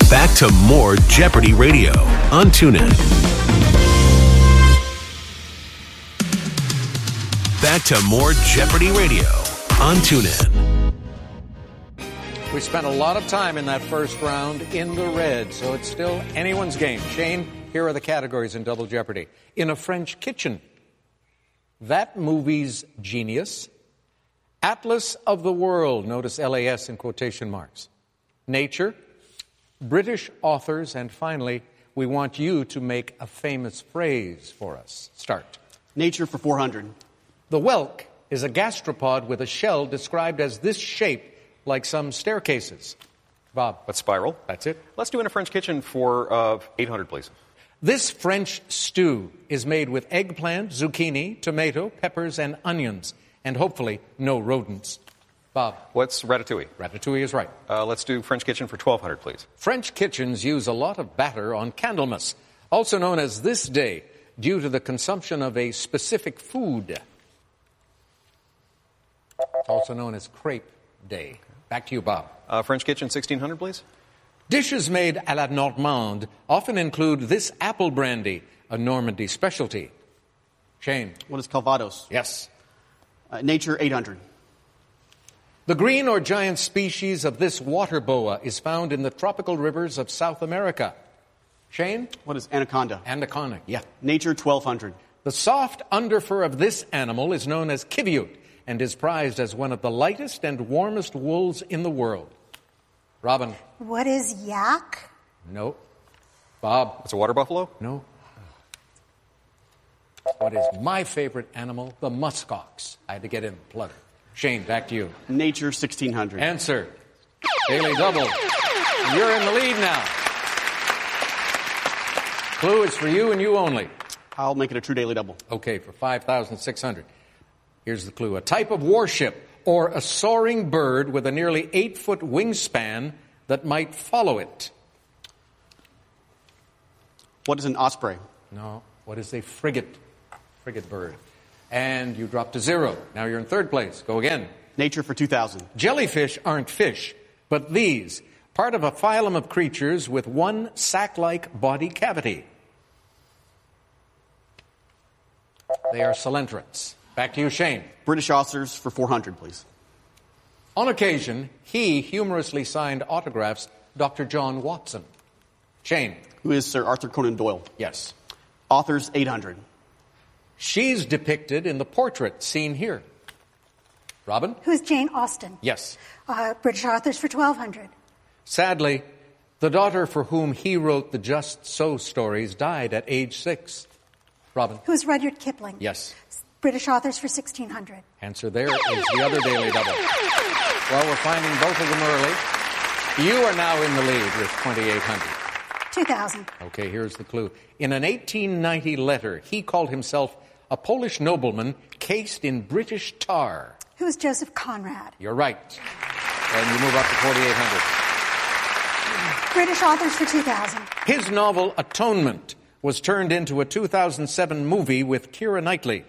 Back to more Jeopardy Radio on TuneIn. Back to more Jeopardy Radio on TuneIn. We spent a lot of time in that first round in the red, so it's still anyone's game. Shane, here are the categories in Double Jeopardy. In a French Kitchen, that movie's genius, Atlas of the World, notice LAS in quotation marks, nature, British authors, and finally, we want you to make a famous phrase for us. Start. Nature for 400. The whelk is a gastropod with a shell described as this shape, like some staircases. Bob. A spiral. That's it. Let's do In a French Kitchen for 800, please. This French stew is made with eggplant, zucchini, tomato, peppers, and onions, and hopefully no rodents. Bob. What's ratatouille? Ratatouille is right. Let's do French Kitchen for 1,200, please. French kitchens use a lot of batter on Candlemas, also known as this day, due to the consumption of a specific food, also known as crepe day. Back to you, Bob. French Kitchen 1,600, please. Dishes made à la Normande often include this apple brandy, a Normandy specialty. Shane. What is Calvados? Yes. Nature 800. The green or giant species of this water boa is found in the tropical rivers of South America. Shane? What is Anaconda? Anaconda, yeah. Nature 1200. The soft underfur of this animal is known as kiviut and is prized as one of the lightest and warmest wools in the world. Robin? What is yak? No. Bob? It's a water buffalo? No. What is my favorite animal? The muskox. I had to get in the plug. Shane, back to you. Nature 1600. Answer. Daily double. You're in the lead now. Clue is for you and you only. I'll make it a true daily double. Okay, for 5,600. Here's the clue. A type of warship or a soaring bird with a nearly 8-foot wingspan that might follow it. What is an osprey? No. What is a frigate? Frigate bird. And you dropped to 0. Now you're in third place. Go again. Nature for 2,000. Jellyfish aren't fish, but these, part of a phylum of creatures with one sac-like body cavity. They are coelenterids. Back to you, Shane. British authors for 400, please. On occasion, he humorously signed autographs Dr. John Watson. Shane. Who is Sir Arthur Conan Doyle? Yes. Authors 800. She's depicted in the portrait seen here. Robin? Who's Jane Austen? Yes. British authors for 1,200. Sadly, the daughter for whom he wrote the Just So stories died at age 6. Robin? Who's Rudyard Kipling? Yes. British authors for 1,600. Answer there is the other daily double. Well, we're finding both of them early. You are now in the lead with 2,800. 2,000. Okay, here's the clue. In an 1890 letter, he called himself a Polish nobleman cased in British tar. Who's Joseph Conrad? You're right. And you move up to 4,800. British authors for 2,000. His novel, Atonement, was turned into a 2007 movie with Keira Knightley.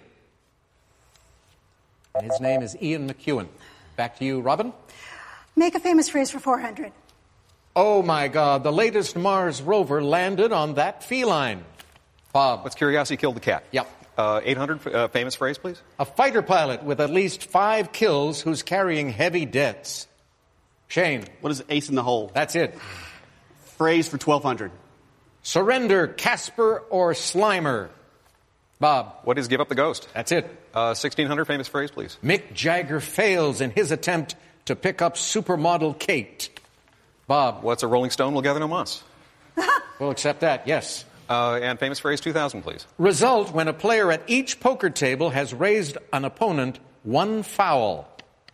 His name is Ian McEwan. Back to you, Robin. Make a famous phrase for 400. Oh, my God. The latest Mars rover landed on that feline. Bob. What's Curiosity killed the cat? Yep. 800, famous phrase, please. A fighter pilot with at least 5 kills who's carrying heavy debts. Shane. What is ace in the hole? That's it. Phrase for 1,200. Surrender, Casper or Slimer. Bob. What is give up the ghost? That's it. 1,600, famous phrase, please. Mick Jagger fails in his attempt to pick up supermodel Kate. Bob. What's a Rolling Stone will gather no moss? We'll accept that, yes. And famous phrase 2,000, please. Result when a player at each poker table has raised an opponent 1 foul.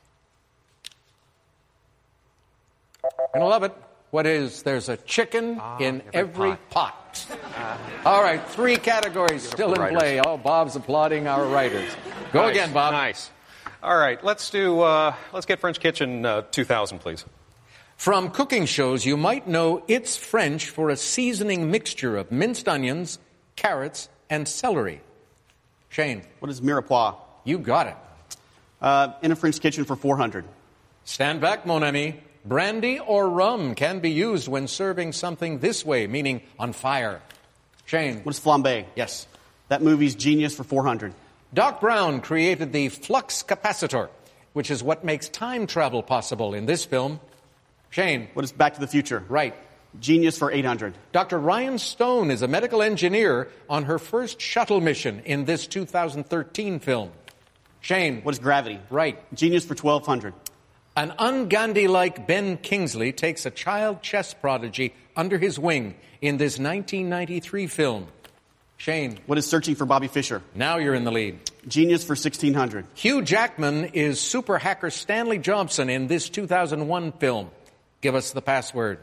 You're going to love it. What is, there's a chicken in every pot. All right, 3 categories still in play. Oh, Bob's applauding our writers. Go Nice. again, Bob. Nice. All right, let's get French Kitchen 2,000, please. From cooking shows, you might know it's French for a seasoning mixture of minced onions, carrots, and celery. Shane. What is mirepoix? You got it. In a French Kitchen for 400. Stand back, mon ami. Brandy or rum can be used when serving something this way, meaning on fire. Shane. What is flambe? Yes. That movie's Genius for 400. Doc Brown created the flux capacitor, which is what makes time travel possible in this film. Shane. What is Back to the Future? Right. Genius for 800. Dr. Ryan Stone is a medical engineer on her first shuttle mission in this 2013 film. Shane. What is Gravity? Right. Genius for 1200. An un-Gandhi-like Ben Kingsley takes a child chess prodigy under his wing in this 1993 film. Shane. What is Searching for Bobby Fischer? Now you're in the lead. Genius for 1600. Hugh Jackman is super hacker Stanley Johnson in this 2001 film. Give us the password.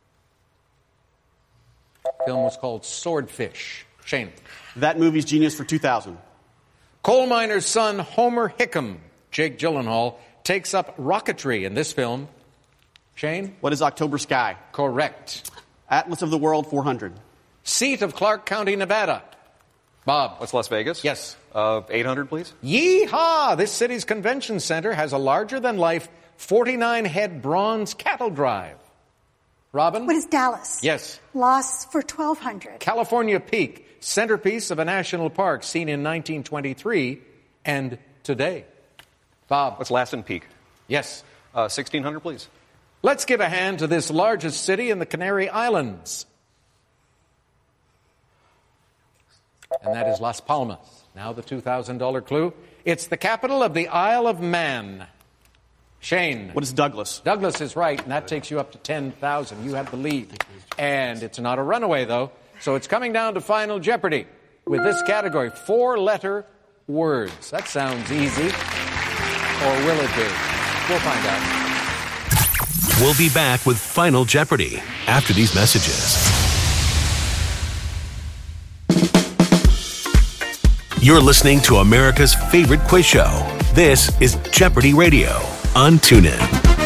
The film was called Swordfish. Shane. That movie's Genius for 2000. Coal miner's son Homer Hickam, Jake Gyllenhaal, takes up rocketry in this film. Shane? What is October Sky? Correct. Atlas of the World 400. Seat of Clark County, Nevada. Bob? What's Las Vegas? Yes. 800, please. Yeehaw! This city's convention center has a larger-than-life 49-head bronze cattle drive. Robin? What is Dallas? Yes. Loss for 1200. California Peak, centerpiece of a national park seen in 1923 and today. Bob? What's Lassen Peak? Yes. 1600, please. Let's give a hand to this largest city in the Canary Islands. And that is Las Palmas. Now the $2,000 clue. It's the capital of the Isle of Man. Shane. What is Douglas? Douglas is right, and that takes you up to 10,000. You have the lead. And it's not a runaway, though. So it's coming down to Final Jeopardy with this category, 4-letter words. That sounds easy. Or will it be? We'll find out. We'll be back with Final Jeopardy after these messages. You're listening to America's favorite quiz show. This is Jeopardy Radio on TuneIn.